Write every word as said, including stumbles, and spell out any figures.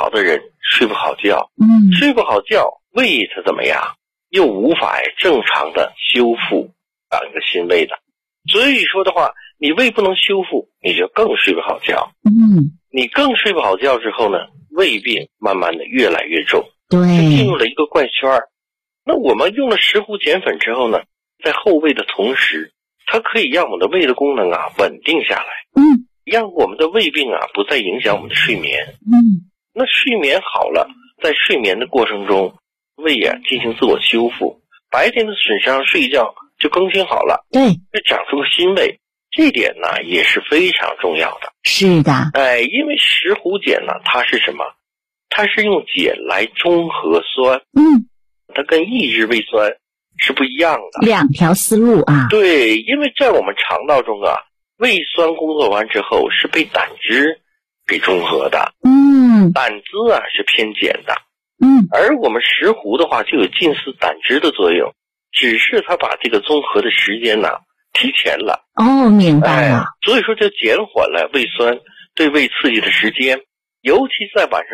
劳的人睡不好觉， 嗯， 睡不好觉，胃它怎么样？又无法正常的修复啊一个心胃的。所以说的话，你胃不能修复，你就更睡不好觉。 嗯， 你更睡不好觉之后呢，胃病慢慢的越来越重，就进对， 入了一个怪圈。那我们用了石斛碱粉之后呢，在后胃的同时，它可以让我们的胃的功能啊稳定下来， 嗯让我们的胃病啊不再影响我们的睡眠。 嗯， 那睡眠好了，在睡眠的过程中，胃啊进行自我修复，白天的损伤睡一觉就更新好了， 对， 就长出个新胃。这点呢也是非常重要的。 是的， 哎，因为石斛碱呢，它是什么？它是用碱来中和酸， 嗯， 它跟抑制胃酸是不一样的。 两条思路啊。 对，因为在我们肠道中啊，胃酸工作完之后是被胆汁给中和的， 嗯胆汁啊是偏碱的， 嗯， 而我们石斛的话就有近似胆汁的作用，只是它把这个综合的时间呢提前了。 哦，明白了。 哎，所以说就减缓了胃酸对胃刺激的时间，尤其在晚上